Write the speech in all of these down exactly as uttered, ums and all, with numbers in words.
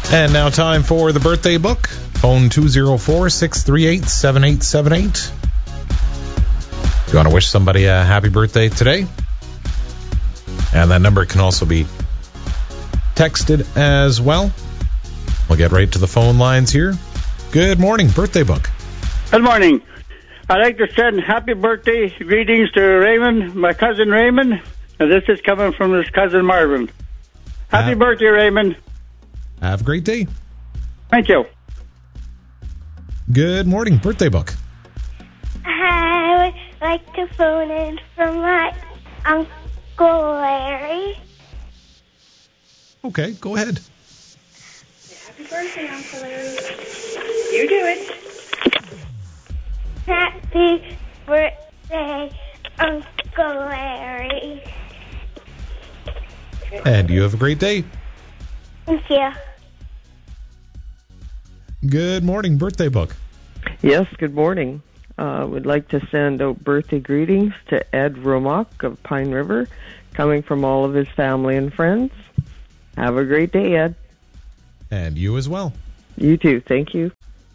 And now time for the birthday book. Phone two oh four, six three eight, seven eight seven eight. If you want to wish somebody a happy birthday today. And that number can also be texted as well. We'll get right to the phone lines here. Good morning, birthday book. Good morning. I'd like to send happy birthday greetings to Raymond, my cousin Raymond. And this is coming from his cousin Marvin. Happy have, birthday, Raymond. Have a great day. Thank you. Good morning, birthday book. I would like to phone in from my Uncle Larry. Okay, go ahead. Happy birthday, Uncle Larry. You do it. Happy birthday, Uncle Larry. And you have a great day. Thank you. Good morning, birthday book. Yes, good morning. I uh, would like to send out birthday greetings to Ed Romock of Pine River, coming from all of his family and friends. Have a great day, Ed. And you as well. You too. Thank you.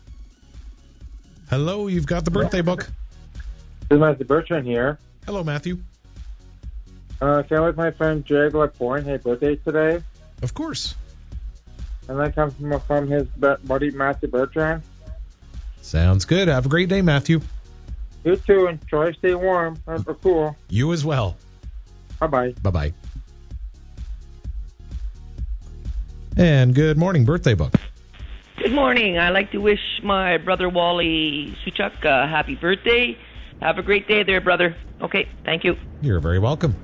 Hello, you've got the birthday book. This is Matthew Bertrand here. Hello, Matthew. Uh, can I wish my friend Jared Laporte happy birthday today? Of course. And that comes from, from his buddy Matthew Bertrand. Sounds good. Have a great day, Matthew. You too. Enjoy. Stay warm or cool. You as well. Bye-bye. Bye-bye. And good morning, birthday book. Good morning. I'd like to wish my brother Wally Suchuk a happy birthday. Have a great day there, brother. Okay, thank you. You're very welcome.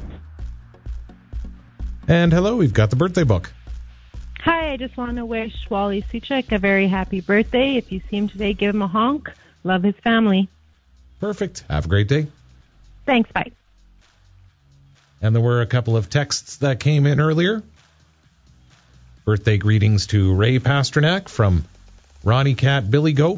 And hello, we've got the birthday book. Hi, I just want to wish Wally Suchuk a very happy birthday. If you see him today, give him a honk. Love his family. Perfect. Have a great day. Thanks, bye. And there were a couple of texts that came in earlier. Birthday greetings to Ray Pasternak from Ronnie Cat Billy Goat.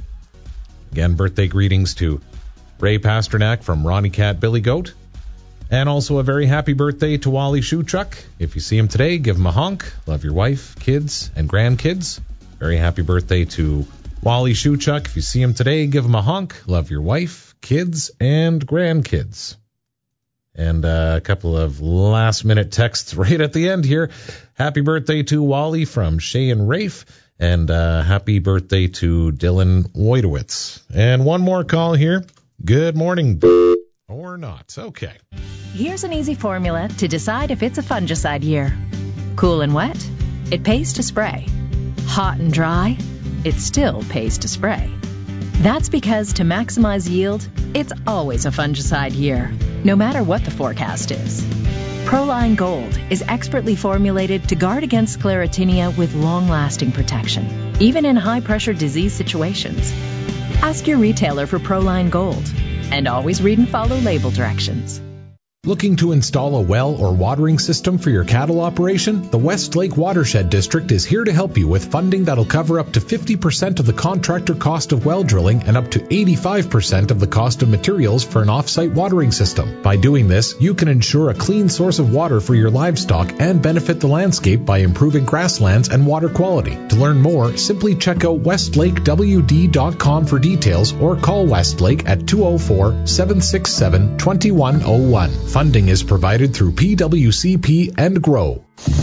Again, birthday greetings to Ray Pasternak from Ronnie Cat Billy Goat. And also a very happy birthday to Wally Shuchuk. If you see him today, give him a honk. Love your wife, kids, and grandkids. Very happy birthday to Wally Shuchuk. If you see him today, give him a honk. Love your wife, kids, and grandkids. And uh, a couple of last-minute texts right at the end here. Happy birthday to Wally from Shay and Rafe. And uh, happy birthday to Dylan Wojtowicz. And one more call here. Good morning. Or not. Okay. Here's an easy formula to decide if it's a fungicide year. Cool and wet, it pays to spray. Hot and dry, it still pays to spray. That's because to maximize yield, it's always a fungicide year, no matter what the forecast is. Proline Gold is expertly formulated to guard against sclerotinia with long-lasting protection, even in high-pressure disease situations. Ask your retailer for Proline Gold, and always read and follow label directions. Looking to install a well or watering system for your cattle operation? The Westlake Watershed District is here to help you with funding that'll cover up to fifty percent of the contractor cost of well drilling and up to eighty-five percent of the cost of materials for an off-site watering system. By doing this, you can ensure a clean source of water for your livestock and benefit the landscape by improving grasslands and water quality. To learn more, simply check out westlake w d dot com for details or call Westlake at two oh four, seven six seven, two one oh one. Funding is provided through P W C P and GROW.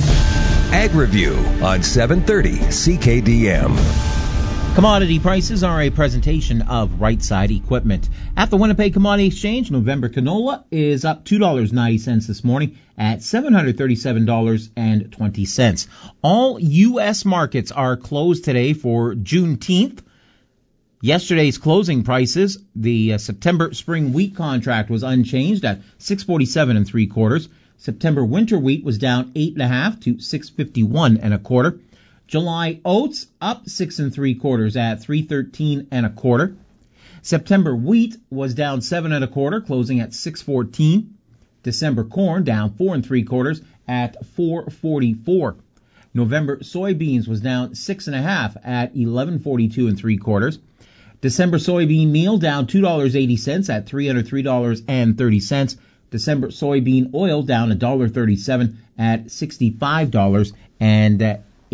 Ag Review on seven thirty C K D M. Commodity prices are a presentation of Right Side Equipment. At the Winnipeg Commodity Exchange, November canola is up two dollars and ninety cents this morning at seven hundred thirty-seven dollars and twenty cents. All U S markets are closed today for Juneteenth. Yesterday's closing prices, the uh, September spring wheat contract was unchanged at six forty-seven and three quarters. September winter wheat was down eight and a half to six fifty-one and a quarter. July oats up six and three quarters at three thirteen and a quarter. September wheat was down seven and a quarter, closing at six fourteen. December corn down four and three quarters at four forty-four. November soybeans was down six and a half at eleven forty-two and three quarters. December soybean meal down two dollars and eighty cents at three hundred three dollars and thirty cents. December soybean oil down one dollar thirty-seven at sixty-five dollars and eight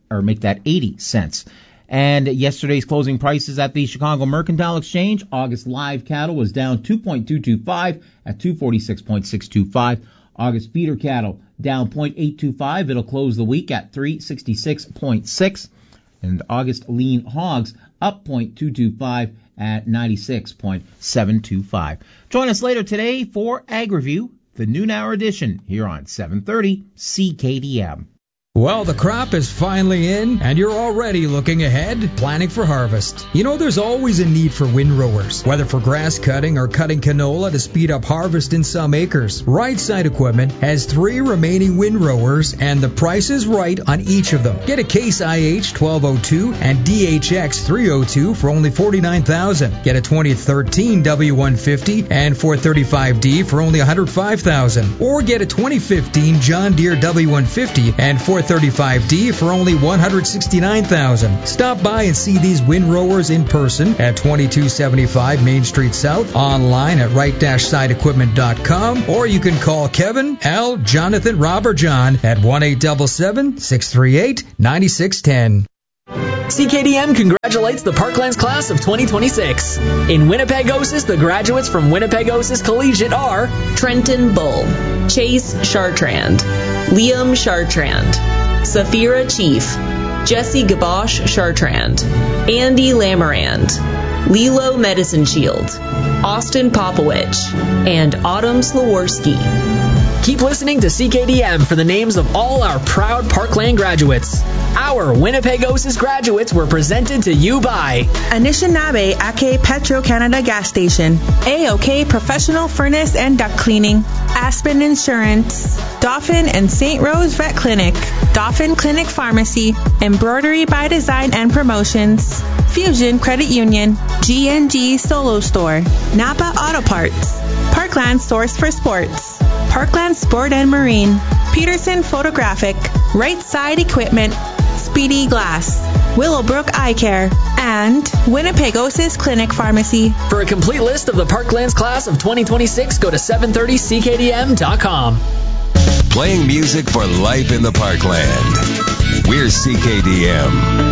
or make that eighty cents. And yesterday's closing prices at the Chicago Mercantile Exchange, August live cattle was down two point two two five at two forty-six point six two five. August feeder cattle down zero point eight two five. It'll close the week at three sixty-six point six. And August lean hogs up zero point two two five at ninety-six point seven two five. Join us later today for Ag Review, the noon hour edition, here on seven thirty C K D M. Well, the crop is finally in, and you're already looking ahead, planning for harvest. You know, there's always a need for windrowers, whether for grass cutting or cutting canola to speed up harvest in some acres. Right Side Equipment has three remaining windrowers, and the price is right on each of them. Get a Case I H twelve oh two and D H X three oh two for only forty-nine thousand dollars. Get a twenty thirteen W one fifty and four thirty-five D for only one hundred five thousand dollars. Or get a twenty fifteen John Deere W one fifty and four thirty-five D for only one hundred sixty-nine thousand dollars. Stop by and see these windrowers in person at twenty-two seventy-five Main Street South, online at right side equipment dot com, or you can call Kevin, Al, Jonathan, Rob, or John at one eight seven seven, six three eight, nine six one zero. C K D M congratulates the Parklands class of twenty twenty-six. In Winnipegosis, the graduates from Winnipegosis Collegiate are Trenton Bull, Chase Chartrand, Liam Chartrand, Safira Chief, Jesse Gabosh Chartrand, Andy Lamarand, Lilo Medicine Shield, Austin Popowich, and Autumn Slaworski. Keep listening to C K D M for the names of all our proud Parkland graduates. Our Winnipegosis graduates were presented to you by Anishinaabe Ake Petro Canada Gas Station, A O K Professional Furnace and Duct Cleaning, Aspen Insurance, Dauphin and Saint Rose Vet Clinic, Dauphin Clinic Pharmacy, Embroidery by Design and Promotions, Fusion Credit Union, G and G Solo Store, Napa Auto Parts, Parkland Source for Sports, Parkland Sport and Marine, Peterson Photographic, Right Side Equipment, Speedy Glass, Willowbrook Eye Care, and Winnipegosis Clinic Pharmacy. For a complete list of the Parklands class of twenty twenty-six, go to seven thirty C K D M dot com. Playing music for life in the Parkland. We're C K D M.